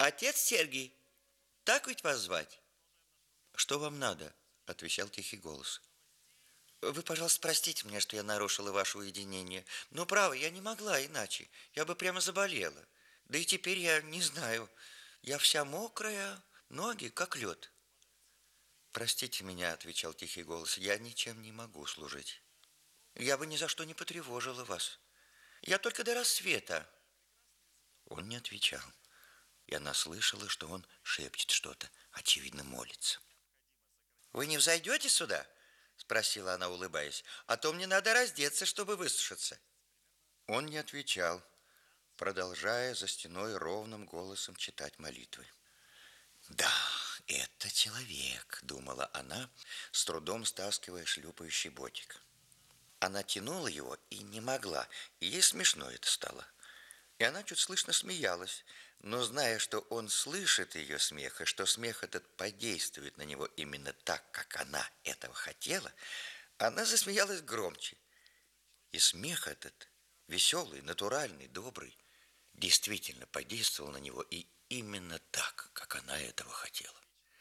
Отец Сергий, так ведь вас звать? «Что вам надо?» – отвечал тихий голос. Вы, пожалуйста, простите меня, что я нарушила ваше уединение. Но, право, я не могла иначе. Я бы прямо заболела. Да и теперь я не знаю. Я вся мокрая, ноги как лед. «Простите меня», – отвечал тихий голос, – «я ничем не могу служить». Я бы ни за что не потревожила вас. Я только до рассвета. Он не отвечал, и она слышала, что он шепчет что-то, очевидно, молится. Вы не взойдете сюда? Спросила она, улыбаясь. А то мне надо раздеться, чтобы высушиться. Он не отвечал, продолжая за стеной ровным голосом читать молитвы. «Да, это человек», — думала она, с трудом стаскивая шлюпающий ботик. Она тянула его и не могла, и ей смешно это стало. И она чуть слышно смеялась, но зная, что он слышит ее смех, и что смех этот подействует на него именно так, как она этого хотела, она засмеялась громче. И смех этот, веселый, натуральный, добрый, действительно подействовал на него и именно так, как она этого хотела.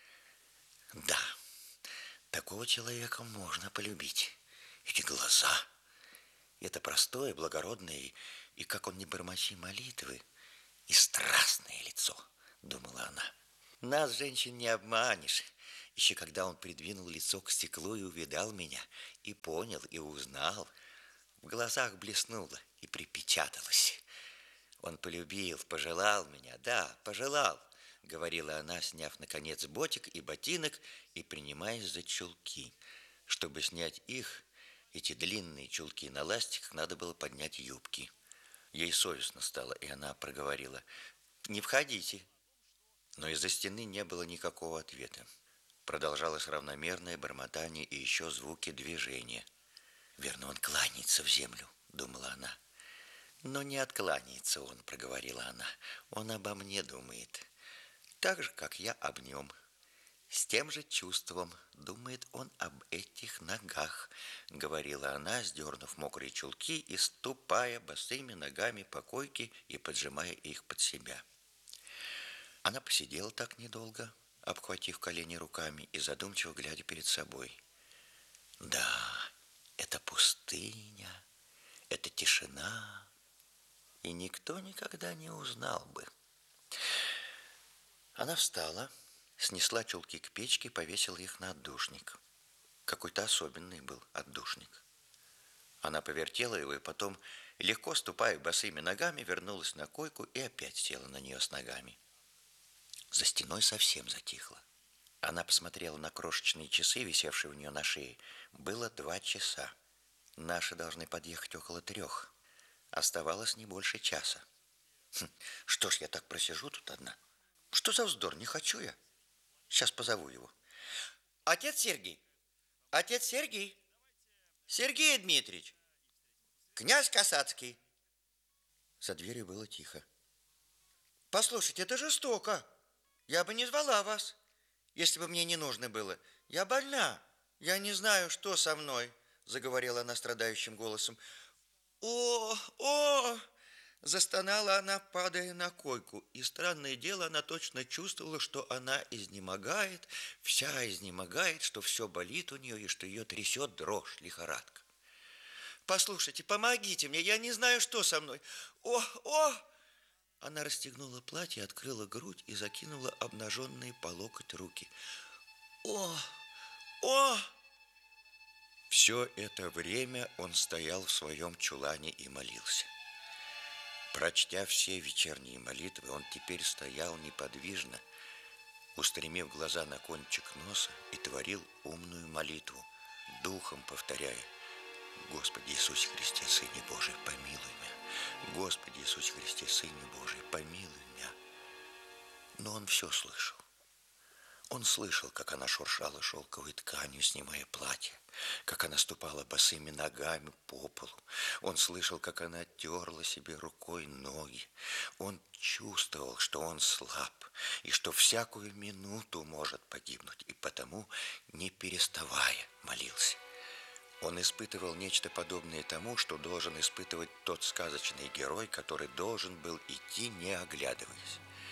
Да, такого человека можно полюбить. Эти глаза, это простое, благородное, и как он не бормочи молитвы, и страстное лицо, думала она. Нас, женщин, не обманешь. Еще когда он придвинул лицо к стеклу и увидал меня, и понял, и узнал, в глазах блеснуло и припечаталось. Он полюбил, пожелал меня, да, пожелал, говорила она, сняв, наконец, ботик и ботинок и принимаясь за чулки. Чтобы снять их, эти длинные чулки на ластиках, надо было поднять юбки. Ей совестно стало, и она проговорила: «Не входите». Но из-за стены не было никакого ответа. Продолжалось равномерное бормотание и еще звуки движения. «Верно, он кланяется в землю», — думала она. «Но не откланяется он», — проговорила она. «Он обо мне думает, так же, как я об нем. С тем же чувством думает он об этих ногах», — говорила она, сдернув мокрые чулки и ступая босыми ногами по койке и поджимая их под себя. Она посидела так недолго, обхватив колени руками и задумчиво глядя перед собой. «Да, это пустыня, это тишина, и никто никогда не узнал бы». Она встала, снесла чулки к печке, повесила их на отдушник. Какой-то особенный был отдушник. Она повертела его и потом, легко ступая босыми ногами, вернулась на койку и опять села на нее с ногами. За стеной совсем затихло. Она посмотрела на крошечные часы, висевшие у нее на шее. Было 2 часа. Наши должны подъехать около 3. Оставалось не больше часа. Что ж, я так просижу тут одна? Что за вздор? Не хочу я. Сейчас позову его. Отец Сергий! Отец Сергий! Сергей Дмитриевич! Князь Касацкий! За дверью было тихо. Послушайте, это жестоко. Я бы не звала вас, если бы мне не нужно было. Я больна. Я не знаю, что со мной, заговорила она страдающим голосом. О! Застонала она, падая на койку. И странное дело, она точно чувствовала, что она изнемогает, вся изнемогает, что все болит у нее и что ее трясет дрожь, лихорадка. Послушайте, помогите мне, я не знаю, что со мной. О! Она расстегнула платье, открыла грудь и закинула обнаженные по локоть руки. О! Все это время он стоял в своем чулане и молился. Прочтя все вечерние молитвы, он теперь стоял неподвижно, устремив глаза на кончик носа и творил умную молитву, духом повторяя: «Господи Иисусе Христе, Сыне Божий, помилуй меня! Господи Иисусе Христе, Сыне Божий, помилуй меня!» Но он все слышал. Он слышал, как она шуршала шелковой тканью, снимая платье, как она ступала босыми ногами по полу. Он слышал, как она терла себе рукой ноги. Он чувствовал, что он слаб и что всякую минуту может погибнуть, и потому, не переставая, молился. Он испытывал нечто подобное тому, что должен испытывать тот сказочный герой, который должен был идти, не оглядываясь.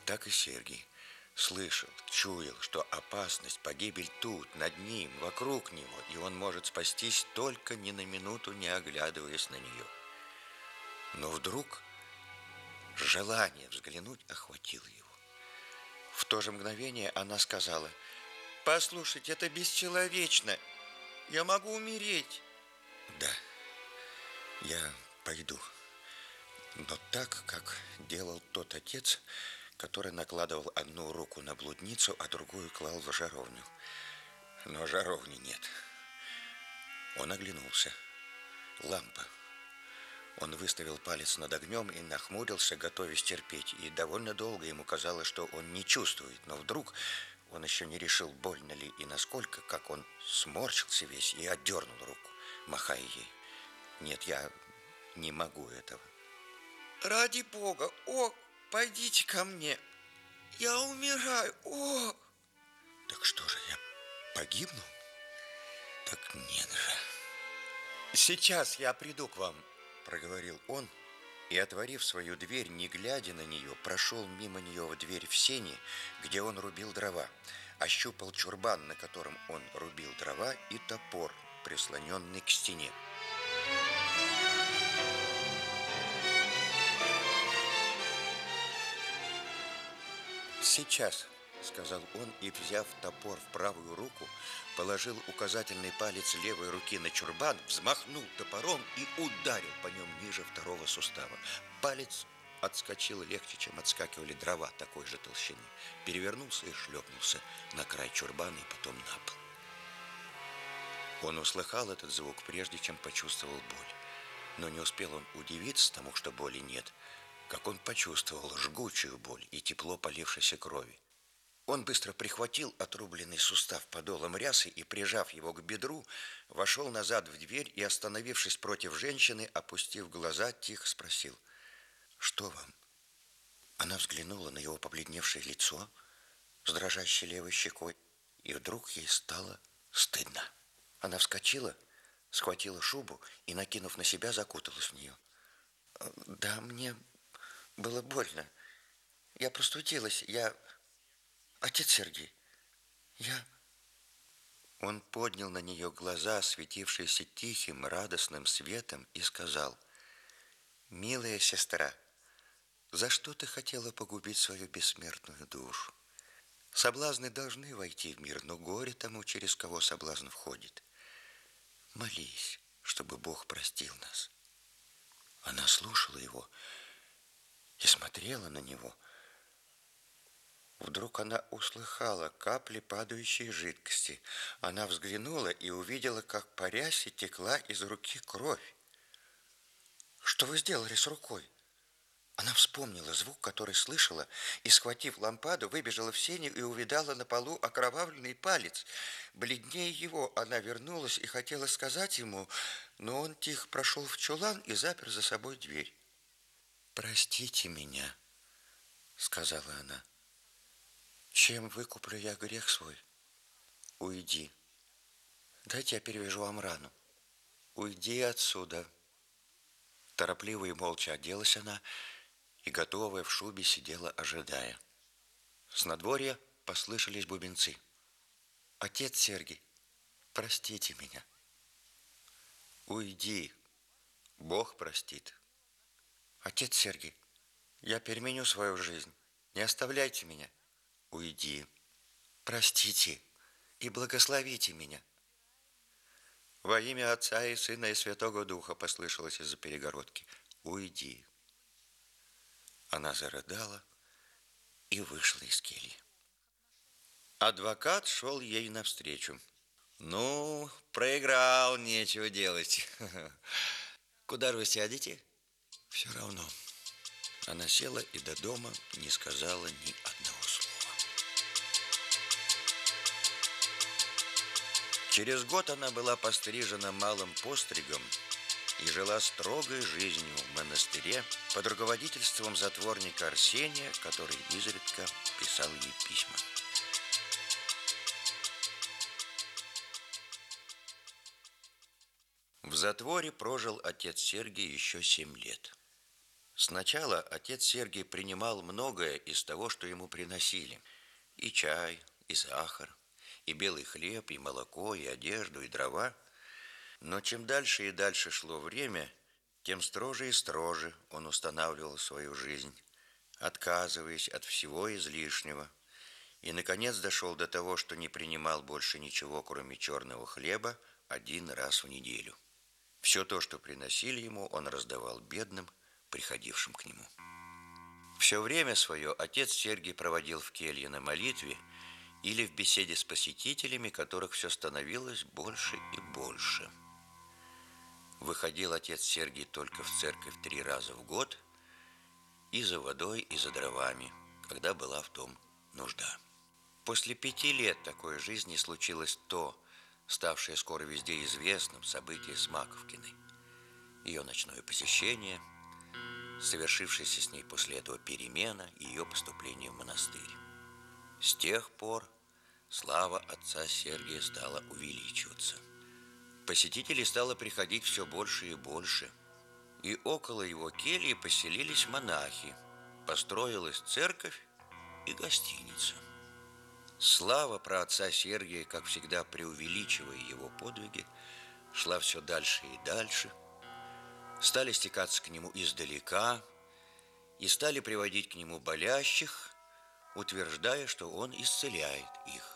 Так и Сергий слышал, чуял, что опасность, погибель тут, над ним, вокруг него, и он может спастись, только ни на минуту не оглядываясь на нее. Но вдруг желание взглянуть охватило его. В то же мгновение она сказала: «Послушайте, это бесчеловечно. Я могу умереть». «Да, я пойду, но так, как делал тот отец, который накладывал одну руку на блудницу, а другую клал в жаровню. Но жаровни нет». Он оглянулся. Лампа. Он выставил палец над огнем и нахмурился, готовясь терпеть. И довольно долго ему казалось, что он не чувствует. Но вдруг он еще не решил, больно ли и насколько, как он сморщился весь и отдернул руку, махая ей. «Нет, я не могу этого». Ради Бога, о, пойдите ко мне. Я умираю, о! Так что же, я погибну? Так нет же. «Сейчас я приду к вам», — проговорил он, и, отворив свою дверь, не глядя на нее, прошел мимо нее в дверь в сени, где он рубил дрова, ощупал чурбан, на котором он рубил дрова, и топор, прислоненный к стене. «Сейчас», — сказал он, и, взяв топор в правую руку, положил указательный палец левой руки на чурбан, взмахнул топором и ударил по нем ниже второго сустава. Палец отскочил легче, чем отскакивали дрова такой же толщины, перевернулся и шлепнулся на край чурбана и потом на пол. Он услыхал этот звук, прежде чем почувствовал боль. Но не успел он удивиться тому, что боли нет, как он почувствовал жгучую боль и тепло полившейся крови. Он быстро прихватил отрубленный сустав подолом рясы и, прижав его к бедру, вошел назад в дверь и, остановившись против женщины, опустив глаза, тихо спросил: «Что вам?» Она взглянула на его побледневшее лицо с дрожащей левой щекой, и вдруг ей стало стыдно. Она вскочила, схватила шубу и, накинув на себя, закуталась в нее. «Да, мне было больно. Я простудилась. Отец Сергий, я...» Он поднял на нее глаза, светившиеся тихим, радостным светом, и сказал: «Милая сестра, за что ты хотела погубить свою бессмертную душу? Соблазны должны войти в мир, но горе тому, через кого соблазн входит. Молись, чтобы Бог простил нас». Она слушала его и смотрела на него. Вдруг она услыхала капли падающей жидкости. Она взглянула и увидела, как по рясе текла из руки кровь. «Что вы сделали с рукой?» Она вспомнила звук, который слышала, и, схватив лампаду, выбежала в сеню и увидала на полу окровавленный палец. Бледнее его, она вернулась и хотела сказать ему, но он тихо прошел в чулан и запер за собой дверь. «Простите меня», — сказала она. «Чем выкуплю я грех свой? Уйди. Дайте я перевяжу вам рану. Уйди отсюда». Торопливо и молча оделась она, и, готовая в шубе, сидела, ожидая. С надворья послышались бубенцы. «Отец Сергий, простите меня». «Уйди, Бог простит». «Отец Сергий, я переменю свою жизнь. Не оставляйте меня». «Уйди, простите и благословите меня». «Во имя Отца и Сына и Святого Духа», послышалось из-за перегородки. «Уйди». Она зарыдала и вышла из кельи. Адвокат шел ей навстречу. «Ну, проиграл, нечего делать. Куда же вы сядете?» «Все равно». Она села и до дома не сказала ни одного слова. Через год она была пострижена малым постригом и жила строгой жизнью в монастыре под руководительством затворника Арсения, который изредка писал ей письма. В затворе прожил отец Сергий еще 7 лет. Сначала отец Сергий принимал многое из того, что ему приносили. И чай, и сахар, и белый хлеб, и молоко, и одежду, и дрова. Но чем дальше и дальше шло время, тем строже и строже он устанавливал свою жизнь, отказываясь от всего излишнего. И, наконец, дошел до того, что не принимал больше ничего, кроме черного хлеба, один раз в неделю. Все то, что приносили ему, он раздавал бедным, приходившим к нему. Все время свое отец Сергий проводил в келье на молитве или в беседе с посетителями, которых все становилось больше и больше. Выходил отец Сергий только в церковь 3 раза в год, и за водой, и за дровами, когда была в том нужда. После 5 лет такой жизни случилось то, ставшее скоро везде известным событие с Маковкиной. Ее ночное посещение, совершившаяся с ней после этого перемена и ее поступление в монастырь. С тех пор слава отца Сергия стала увеличиваться. Посетителей стало приходить все больше и больше. И около его кельи поселились монахи. Построилась церковь и гостиница. Слава про отца Сергия, как всегда преувеличивая его подвиги, шла все дальше и дальше. Стали стекаться к нему издалека и стали приводить к нему болящих, утверждая, что он исцеляет их.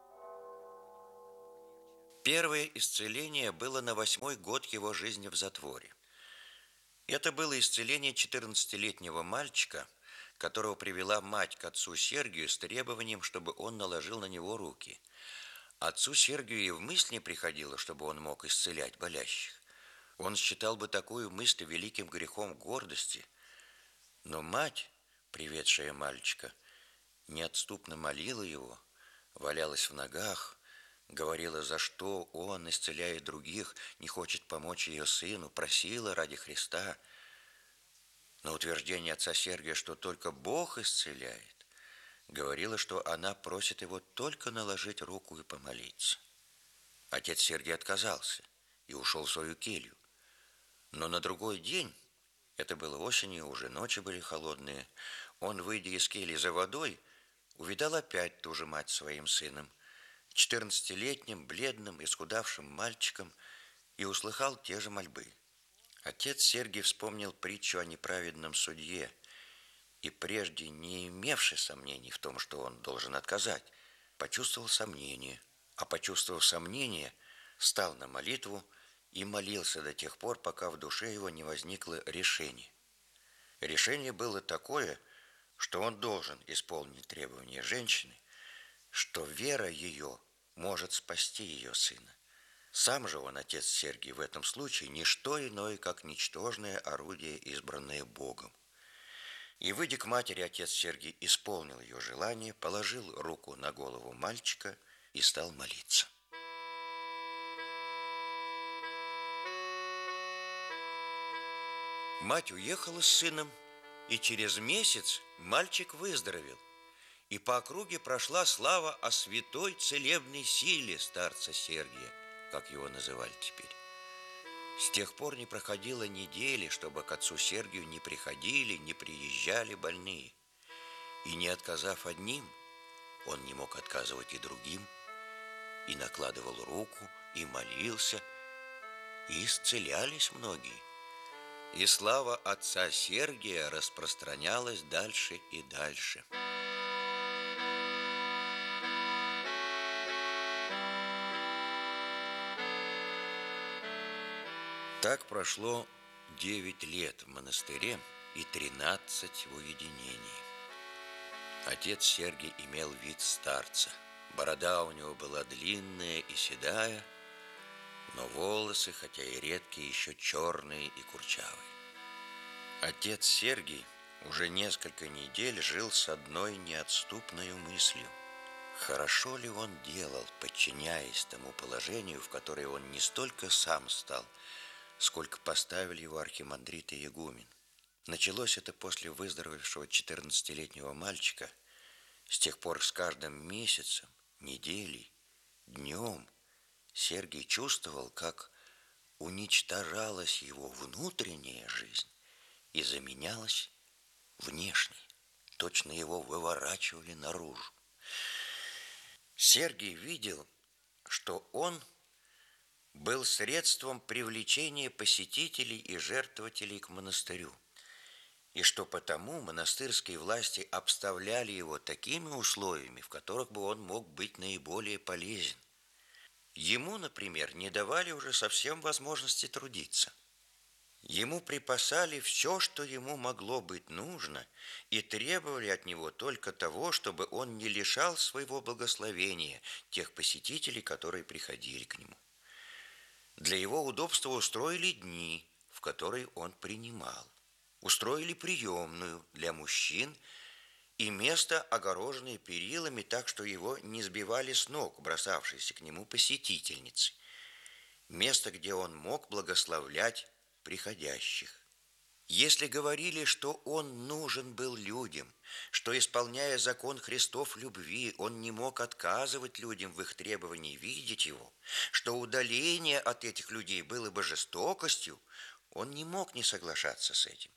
Первое исцеление было на 8-й год его жизни в затворе. Это было исцеление 14-летнего мальчика, которого привела мать к отцу Сергию с требованием, чтобы он наложил на него руки. Отцу Сергию и в мысль не приходило, чтобы он мог исцелять болящих. Он считал бы такую мысль великим грехом гордости. Но мать, приведшая мальчика, неотступно молила его, валялась в ногах, говорила, за что он, исцеляя других, не хочет помочь ее сыну, просила ради Христа. На утверждение отца Сергия, что только Бог исцеляет, говорила, что она просит его только наложить руку и помолиться. Отец Сергий отказался и ушел в свою келью. Но на другой день, это было осенью, уже ночи были холодные, он, выйдя из кельи за водой, увидал опять ту же мать своим сыном, 14-летним, бледным, исхудавшим мальчиком, и услыхал те же мольбы. Отец Сергий вспомнил притчу о неправедном судье и, прежде не имевший сомнений в том, что он должен отказать, почувствовал сомнение, а почувствовав сомнение, стал на молитву и молился до тех пор, пока в душе его не возникло решение. Решение было такое, что он должен исполнить требования женщины, что вера ее может спасти ее сына. Сам же он, отец Сергий, в этом случае не что иное, как ничтожное орудие, избранное Богом. И, выйдя к матери, отец Сергий исполнил ее желание, положил руку на голову мальчика и стал молиться. Мать уехала с сыном, и через месяц мальчик выздоровел. И по округе прошла слава о святой целебной силе старца Сергия, как его называли теперь. С тех пор не проходило недели, чтобы к отцу Сергию не приходили, не приезжали больные. И не отказав одним, он не мог отказывать и другим, и накладывал руку, и молился, и исцелялись многие. И слава отца Сергия распространялась дальше и дальше. Так прошло 9 лет в монастыре и 13 в уединении. Отец Сергий имел вид старца. Борода у него была длинная и седая, но волосы, хотя и редкие, еще черные и курчавые. Отец Сергий уже несколько недель жил с одной неотступной мыслью. Хорошо ли он делал, подчиняясь тому положению, в которое он не столько сам стал, сколько поставили его архимандрит и игумен. Началось это после выздоровевшего 14-летнего мальчика. С тех пор с каждым месяцем, неделей, днем Сергий чувствовал, как уничтожалась его внутренняя жизнь и заменялась внешней. Точно его выворачивали наружу. Сергий видел, что он был средством привлечения посетителей и жертвователей к монастырю, и что потому монастырские власти обставляли его такими условиями, в которых бы он мог быть наиболее полезен. Ему, например, не давали уже совсем возможности трудиться. Ему припасали все, что ему могло быть нужно, и требовали от него только того, чтобы он не лишал своего благословения тех посетителей, которые приходили к нему. Для его удобства устроили дни, в которые он принимал. Устроили приемную для мужчин и место, огороженное перилами, так что его не сбивали с ног бросавшиеся к нему посетительницы. Место, где он мог благословлять приходящих. Если говорили, что он нужен был людям, что, исполняя закон Христов любви, он не мог отказывать людям в их требовании видеть его, что удаление от этих людей было бы жестокостью, он не мог не соглашаться с этим.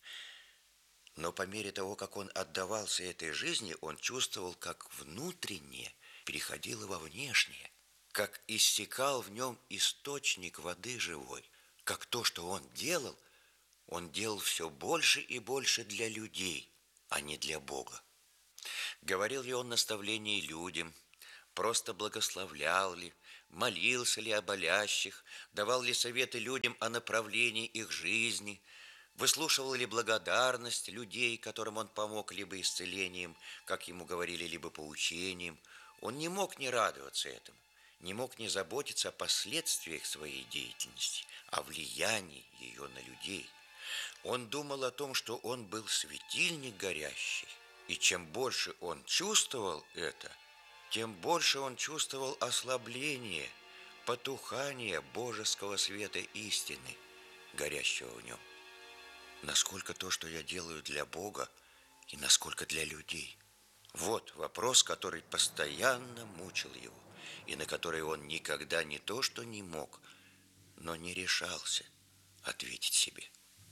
Но по мере того, как он отдавался этой жизни, он чувствовал, как внутреннее переходило во внешнее, как иссякал в нем источник воды живой, как то, что он делал все больше и больше для людей, а не для Бога. Говорил ли он наставления людям, просто благословлял ли, молился ли о болящих, давал ли советы людям о направлении их жизни, выслушивал ли благодарность людей, которым он помог либо исцелением, как ему говорили, либо поучением. Он не мог не радоваться этому, не мог не заботиться о последствиях своей деятельности, о влиянии ее на людей. Он думал о том, что он был светильник горящий, и чем больше он чувствовал это, тем больше он чувствовал ослабление, потухание божеского света истины, горящего в нем. Насколько то, что я делаю для Бога, и насколько для людей? Вот вопрос, который постоянно мучил его, и на который он никогда не то что не мог, но не решался ответить себе.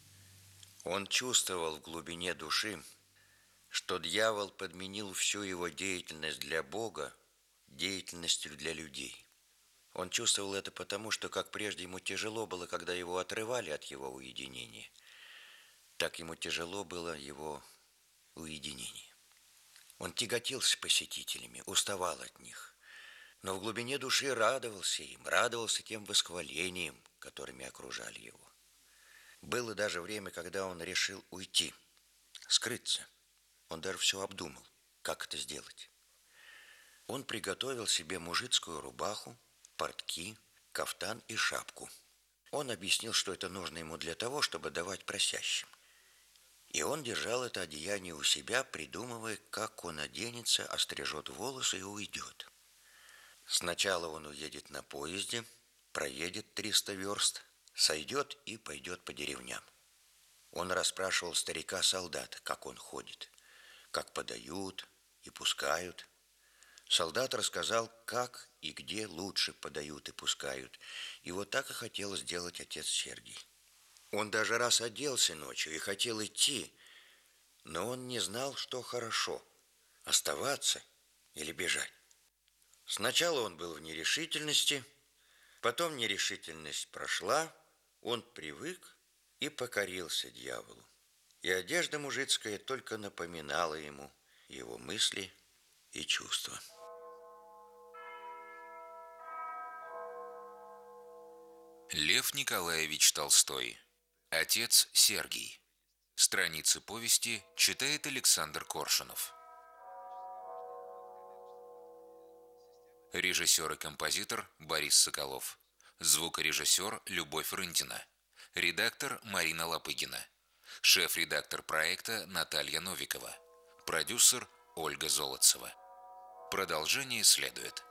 Он чувствовал в глубине души, что дьявол подменил всю его деятельность для Бога деятельностью для людей. Он чувствовал это потому, что, как прежде ему тяжело было, когда его отрывали от его уединения, так ему тяжело было его уединение. Он тяготился посетителями, уставал от них, но в глубине души радовался им, радовался тем восхвалениям, которыми окружали его. Было даже время, когда он решил уйти, скрыться. Он даже все обдумал, как это сделать. Он приготовил себе мужицкую рубаху, портки, кафтан и шапку. Он объяснил, что это нужно ему для того, чтобы давать просящим. И он держал это одеяние у себя, придумывая, как он оденется, острижет волосы и уйдет. Сначала он уедет на поезде, проедет 300 верст, сойдет и пойдет по деревням. Он расспрашивал старика-солдата, как он ходит, как подают и пускают. Солдат рассказал, как и где лучше подают и пускают. И вот так и хотел сделать отец Сергий. Он даже раз оделся ночью и хотел идти, но он не знал, что хорошо – оставаться или бежать. Сначала он был в нерешительности, потом нерешительность прошла, он привык и покорился дьяволу. И одежда мужицкая только напоминала ему его мысли и чувства. Лев Николаевич Толстой. Отец Сергий. Страницы повести читает Александр Коршунов. Режиссер и композитор Борис Соколов. Звукорежиссер Любовь Рындина. Редактор Марина Лопыгина. Шеф-редактор проекта Наталья Новикова. Продюсер Ольга Золотцева. Продолжение следует.